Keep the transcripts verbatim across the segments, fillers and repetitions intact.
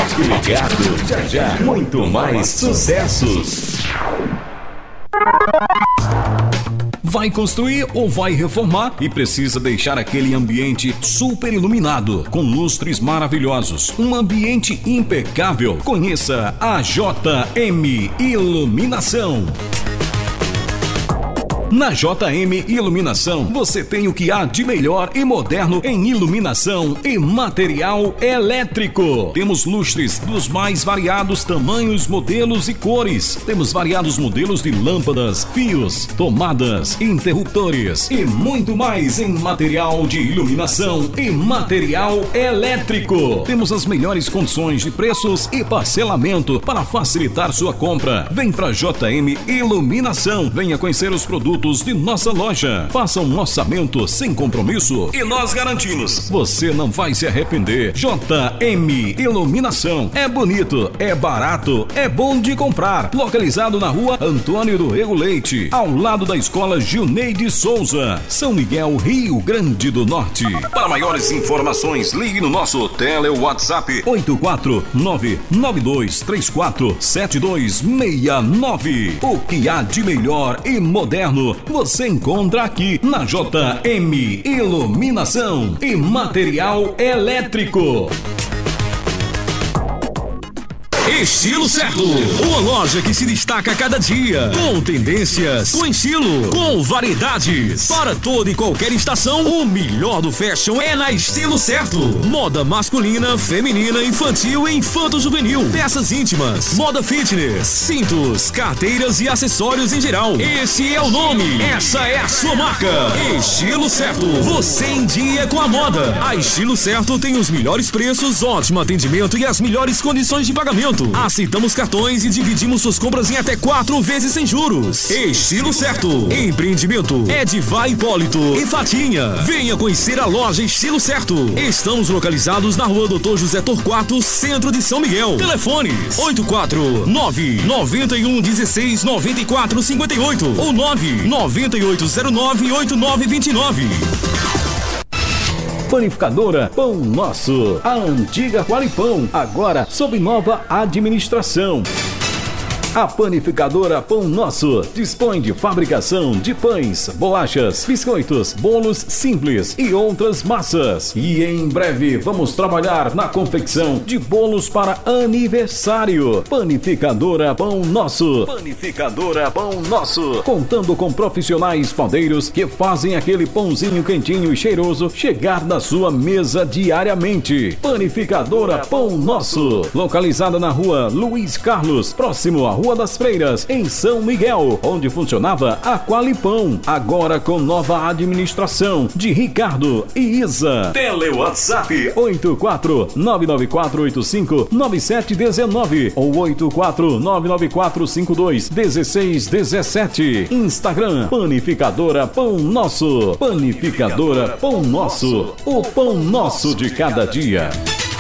Fique ligado, já já, muito mais sucessos. Vai construir ou vai reformar e precisa deixar aquele ambiente super iluminado, com lustres maravilhosos, um ambiente impecável? Conheça a J M Iluminação. Na J M Iluminação, você tem o que há de melhor e moderno em iluminação e material elétrico. Temos lustres dos mais variados tamanhos, modelos e cores. Temos variados modelos de lâmpadas, fios, tomadas, interruptores e muito mais em material de iluminação e material elétrico. Temos as melhores condições de preços e parcelamento para facilitar sua compra. Vem para J M Iluminação. Venha conhecer os produtos de nossa loja. Faça um orçamento sem compromisso e nós garantimos, você não vai se arrepender. J M Iluminação. É bonito, é barato, é bom de comprar. Localizado na rua Antônio do Rego Leite, ao lado da escola Gilneide Souza, São Miguel, Rio Grande do Norte. Para maiores informações, ligue no nosso tele WhatsApp oito quatro nove nove dois três quatro sete dois seis nove. O que há de melhor e moderno você encontra aqui na J M Iluminação e Material Elétrico. Estilo Certo, uma loja que se destaca a cada dia, com tendências, com estilo, com variedades, para toda e qualquer estação. O melhor do fashion é na Estilo Certo. Moda masculina, feminina, infantil e infanto-juvenil, peças íntimas, moda fitness, cintos, carteiras e acessórios em geral. Esse é o nome, essa é a sua marca. Estilo Certo, você em dia com a moda. A Estilo Certo tem os melhores preços, ótimo atendimento e as melhores condições de pagamento. Aceitamos cartões e dividimos suas compras em até quatro vezes sem juros. Estilo Certo. Empreendimento é de Vai Hipólito e Fatinha. Venha conhecer a loja Estilo Certo. Estamos localizados na rua Doutor José Torquato, centro de São Miguel. Telefones oito quatro nove nove um um seis nove quatro cinco oito ou nove nove oito zero nove oito nove dois nove. Panificadora Pão Nosso, a antiga Qualipão, agora sob nova administração. A Panificadora Pão Nosso dispõe de fabricação de pães, bolachas, biscoitos, bolos simples e outras massas. E em breve vamos trabalhar na confecção de bolos para aniversário. Panificadora Pão Nosso. Panificadora Pão Nosso. Contando com profissionais padeiros que fazem aquele pãozinho quentinho e cheiroso chegar na sua mesa diariamente. Panificadora Pão Nosso. Localizada na rua Luiz Carlos, próximo à Rua das Freiras, em São Miguel, onde funcionava a Qualipão, agora com nova administração de Ricardo e Isa. Tele WhatsApp oito quatro nove nove quatro oito cinco nove sete um nove ou oito quatro nove nove quatro cinco dois um seis um sete. Instagram Panificadora Pão Nosso. Panificadora Pão Nosso, o pão nosso de cada dia.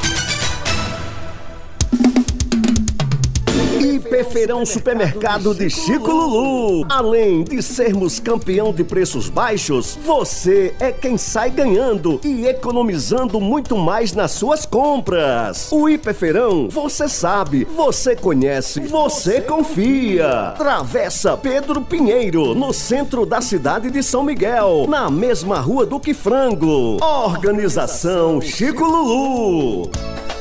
Feirão Supermercado de Chico Lulu. Além de sermos campeão de preços baixos, você é quem sai ganhando e economizando muito mais nas suas compras. O Hiperfeirão, você sabe, você conhece, você confia. Travessa Pedro Pinheiro, no centro da cidade de São Miguel, na mesma rua do que Frango. Organização Chico Lulu.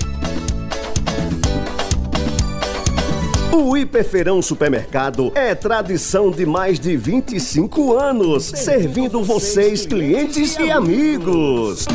O Hiperfeirão Supermercado é tradição de mais de vinte e cinco anos, servindo vocês, clientes e amigos.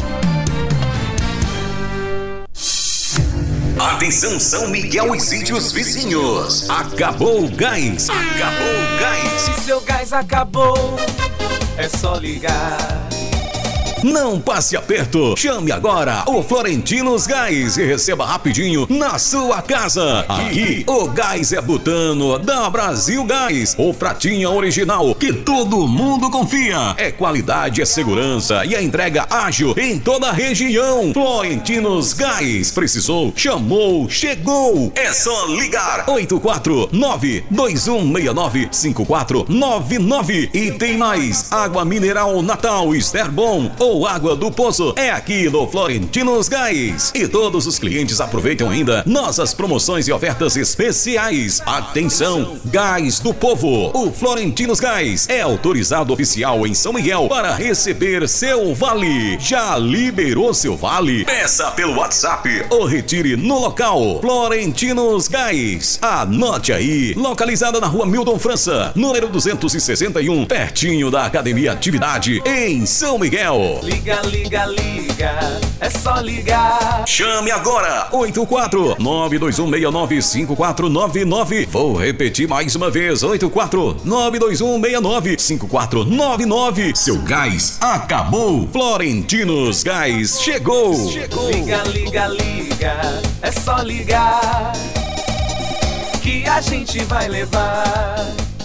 Atenção São Miguel e sítios vizinhos. Acabou o gás. Acabou o gás. Se seu gás acabou, é só ligar. Não passe aperto, chame agora o Florentinos Gás e receba rapidinho na sua casa. Aqui o gás é butano da Brasil Gás, o pratinha original que todo mundo confia. É qualidade, é segurança e a entrega ágil em toda a região. Florentinos Gás, precisou, chamou, chegou. É só ligar oito quatro nove dois um seis nove cinco quatro nove nove. E tem mais, água mineral Natal Esterbom ou água do poço é aqui no Florentinos Gás. E todos os clientes aproveitam ainda nossas promoções e ofertas especiais. Atenção, Gás do Povo. O Florentinos Gás é autorizado oficial em São Miguel para receber seu vale. Já liberou seu vale? Peça pelo WhatsApp ou retire no local. Florentinos Gás. Anote aí. Localizada na rua Milton França, número duzentos e sessenta e um, pertinho da Academia Atividade, em São Miguel. Liga, liga, liga, é só ligar. Chame agora, oito quatro nove dois um seis nove cinco quatro nove nove. Vou repetir mais uma vez, oito quatro nove dois um seis nove cinco quatro nove nove. Seu gás acabou. Florentinos Gás chegou. chegou. Liga, liga, liga, é só ligar que a gente vai levar.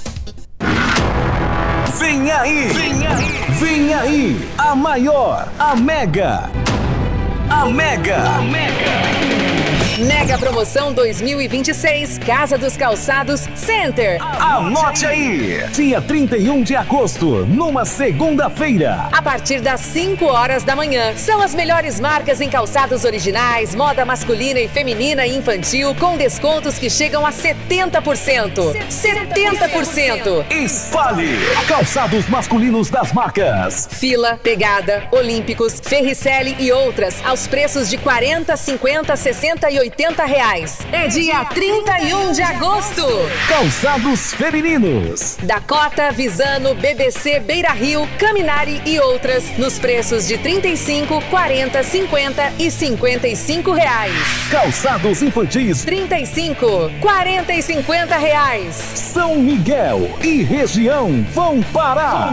Vem aí, vem aí, vem aí, a maior, a Mega, a Mega, a Mega. Mega Promoção dois mil e vinte e seis, Casa dos Calçados Center. Anote aí, dia trinta e um de agosto, numa segunda-feira. A partir das cinco horas da manhã. São as melhores marcas em calçados originais, moda masculina e feminina e infantil, com descontos que chegam a setenta por cento. setenta por cento. Espalhe calçados masculinos das marcas Fila, Pegada, Olímpicos, Ferricelli e outras, aos preços de quarenta, cinquenta, sessenta e oitenta reais. É dia trinta e um de agosto. Calçados femininos Dakota, Visano, B B C, Beira Rio, Caminari e outras, nos preços de trinta e cinco, quarenta, cinquenta e cinquenta e cinco reais. Calçados infantis trinta e cinco, quarenta e cinquenta reais. São Miguel e região vão parar.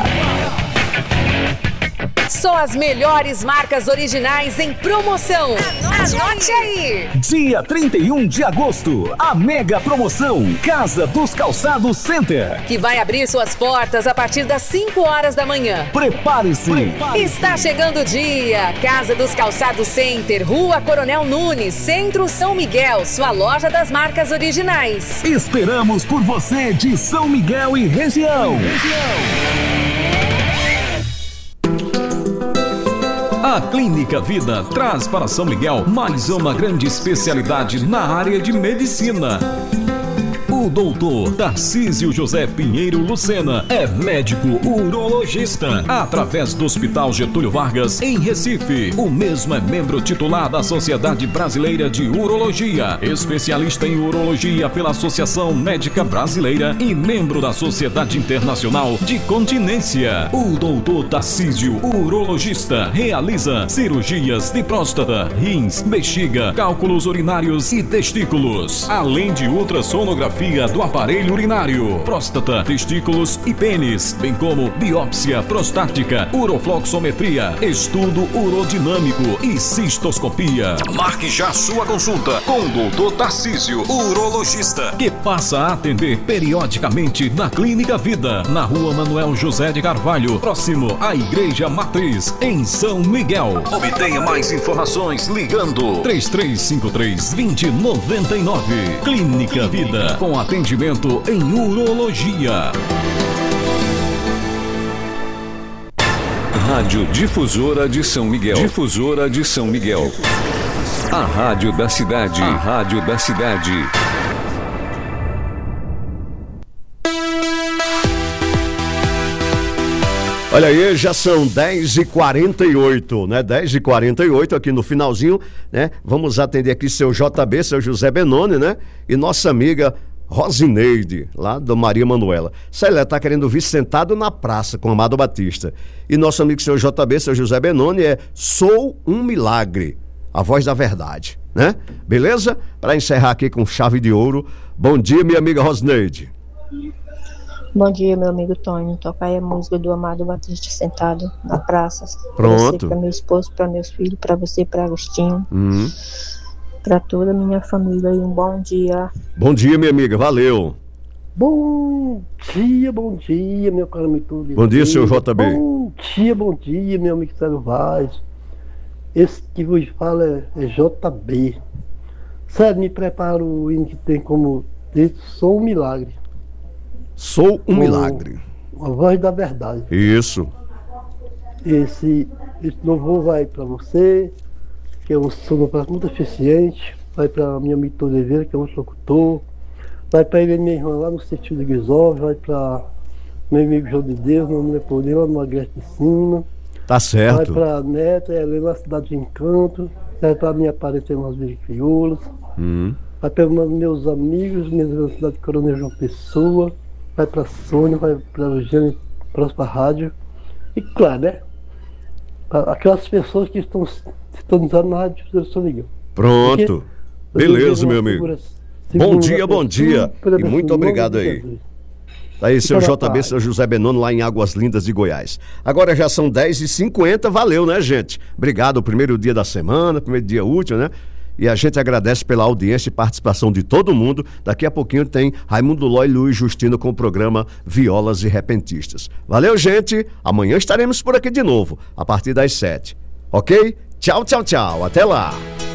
Só as melhores marcas originais em promoção. Anote, Anote aí. Dia trinta e um de agosto, a mega promoção Casa dos Calçados Center, que vai abrir suas portas a partir das cinco horas da manhã. Prepare-se. Prepare-se. Está chegando o dia. Casa dos Calçados Center, Rua Coronel Nunes, Centro São Miguel, sua loja das marcas originais. Esperamos por você de São Miguel e região. região. A Clínica Vida traz para São Miguel mais uma grande especialidade na área de medicina. O doutor Tarcísio José Pinheiro Lucena é médico urologista, através do Hospital Getúlio Vargas, em Recife. O mesmo é membro titular da Sociedade Brasileira de Urologia, especialista em urologia pela Associação Médica Brasileira e membro da Sociedade Internacional de Continência. O doutor Tarcísio, urologista, realiza cirurgias de próstata, rins, bexiga, cálculos urinários e testículos, além de ultrassonografia do aparelho urinário, próstata, testículos e pênis, bem como biópsia prostática, urofloxometria, estudo urodinâmico e cistoscopia. Marque já sua consulta com o doutor Tarcísio, urologista, que passa a atender periodicamente na Clínica Vida, na Rua Manuel José de Carvalho, próximo à Igreja Matriz, em São Miguel. Obtenha mais informações ligando três três cinco três, dois zero nove nove. Clínica Vida, com atendimento em urologia. Rádio Difusora de São Miguel. Difusora de São Miguel. A rádio da cidade. A rádio da cidade. Olha aí, já são dez e quarenta e oito, né? dez e quarenta e oito aqui no finalzinho, né? Vamos atender aqui seu J B, seu José Benoni, né? E nossa amiga Rosineide, lá do Maria Manuela. Ela está querendo vir sentado na praça com o Amado Batista. E nosso amigo seu J B, seu José Benoni, é Sou um Milagre, a voz da verdade, né? Beleza? Para encerrar aqui com chave de ouro. Bom dia, minha amiga Rosineide. Bom dia, meu amigo Tony. Toca aí a música do Amado Batista sentado na praça. Pronto. Para meu esposo, para meus filhos, para você, para Agostinho. Uhum. Para toda a minha família. E um bom dia. Bom dia, minha amiga. Valeu. Bom dia, bom dia, meu caro amigo. Bom dia, seu J B. Bom dia, bom dia, meu amigo Sérgio Vaz. Esse que vos fala é, é J B. Sério, me prepara o hino que tem como texto Sou um Milagre. Sou um milagre. A voz da verdade. Isso. esse, esse louvor vai para você, que é um sonoplastia muito eficiente, vai para minha amiga Oliveira, que é um locutor, vai para ele e minha irmã lá no sítio de Guizove, vai para meu amigo João de Deus, no Leopoldino, lá no Agreste de Cima. Tá certo. Vai para a Neta, ela na cidade de Encanto, vai para a minha parente nas Crioulas, hum. vai para meus amigos, minhas na cidade de Coronel João Pessoa, vai para a Sônia, vai para a Eugênia, próxima rádio. E claro, né? Aquelas pessoas que estão sintonizando na rádio do São Miguel. Pronto. Porque beleza, meu amigo. Bom dia, bom dia. E muito obrigado aí. Tá aí, seu J B, seu José Benono, lá em Águas Lindas de Goiás. Agora já são dez e cinquenta, valeu, né, gente? Obrigado, o primeiro dia da semana, primeiro dia útil, né? E a gente agradece pela audiência e participação de todo mundo. Daqui a pouquinho tem Raimundo Ló e Luiz Justino com o programa Violas e Repentistas. Valeu, gente. Amanhã estaremos por aqui de novo, a partir das sete. Ok? Tchau, tchau, tchau. Até lá.